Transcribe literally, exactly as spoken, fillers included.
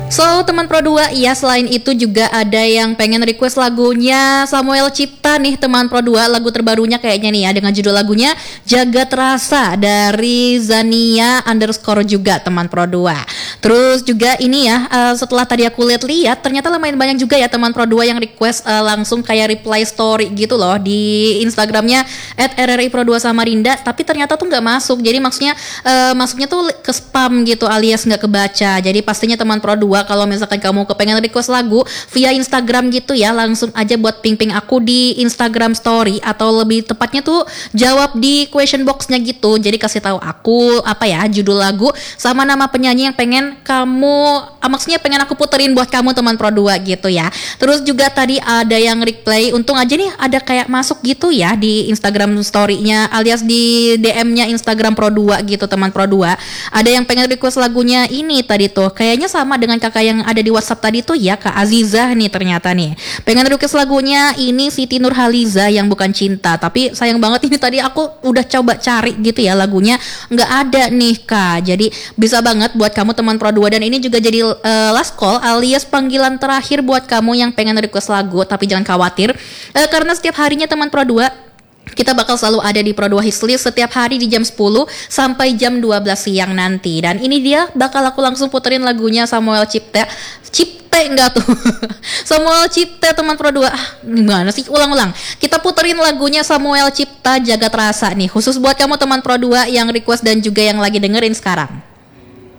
So teman Pro dua, ya selain itu juga ada yang pengen request lagunya Samuel Cipta nih teman Pro dua. Lagu terbarunya kayaknya nih ya, dengan judul lagunya Jagat Rasa dari Zania underscore juga teman Pro dua. Terus juga ini ya, uh, setelah tadi aku lihat-lihat ternyata lumayan banyak juga ya teman Pro dua yang request uh, langsung kayak reply story gitu loh di Instagramnya at R R I Pro dua Samarinda. Tapi ternyata tuh gak masuk. Jadi maksudnya uh, masuknya tuh ke spam gitu alias gak kebaca. Jadi pastinya teman Pro dua, kalau misalkan kamu kepengen request lagu via Instagram gitu ya, langsung aja buat ping-ping aku di Instagram story, atau lebih tepatnya tuh jawab di question boxnya gitu. Jadi kasih tahu aku apa ya judul lagu sama nama penyanyi yang pengen kamu, ah, maksudnya pengen aku puterin buat kamu teman Pro dua gitu ya. Terus juga tadi ada yang reply, untung aja nih ada kayak masuk gitu ya di Instagram story-nya alias di D M-nya Instagram Pro dua gitu teman Pro dua. Ada yang pengen request lagunya ini tadi tuh, kayaknya sama dengan kakak yang ada di WhatsApp tadi tuh ya, Kak Azizah nih ternyata nih. Pengen request lagunya ini Siti Nurhaliza yang Bukan Cinta. Tapi sayang banget ini tadi aku udah coba cari gitu ya lagunya, nggak ada nih Kak. Jadi bisa banget buat kamu teman Pro dua, dan ini juga jadi uh, last call alias panggilan terakhir buat kamu yang pengen request lagu. Tapi jangan khawatir, uh, karena setiap harinya teman Pro dua kita bakal selalu ada di Pro dua Histlist setiap hari di jam sepuluh sampai jam dua belas siang nanti. Dan ini dia bakal aku langsung puterin lagunya Samuel Cipta. Cipta enggak tuh? Samuel Cipta teman Pro dua. Ah, gimana sih? Ulang-ulang. Kita puterin lagunya Samuel Cipta Jagat Rasa nih, khusus buat kamu teman Pro dua yang request dan juga yang lagi dengerin sekarang.